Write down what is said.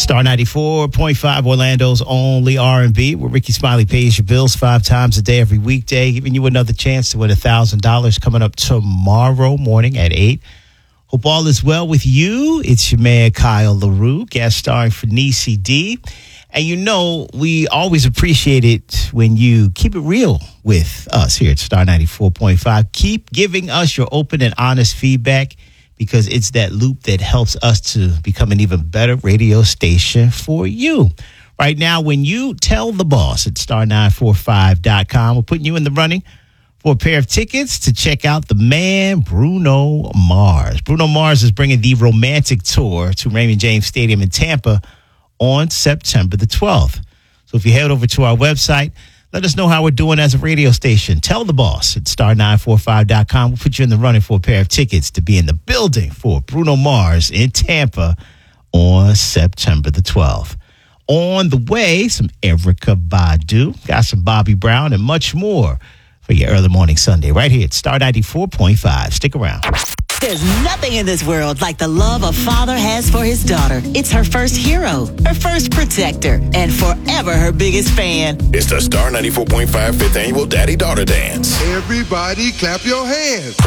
Star 94.5, Orlando's only R&B, where Ricky Smiley pays your bills 5 times a day every weekday, giving you another chance to win $1,000 coming up tomorrow morning at 8. Hope all is well with you. It's your man, Kyle LaRue, guest starring for Niecy D. And you know, we always appreciate it when you keep it real with us here at Star 94.5. Keep giving us your open and honest feedback, because it's that loop that helps us to become an even better radio station for you. Right now, when you tell the boss at star945.com, we're putting you in the running for a pair of tickets to check out the man, Bruno Mars. Bruno Mars is bringing the Romantic Tour to Raymond James Stadium in Tampa on September the 12th. So if you head over to our website, let us know how we're doing as a radio station. Tell the boss at star945.com. We'll put you in the running for a pair of tickets to be in the building for Bruno Mars in Tampa on September the 12th. On the way, some Erykah Badu, got some Bobby Brown, and much more for your early morning Sunday right here at Star 94.5. Stick around. There's nothing in this world like the love a father has for his daughter. It's her first hero, her first protector, and forever her biggest fan. It's the Star 94.5 5th Annual Daddy-Daughter Dance. Everybody clap your hands.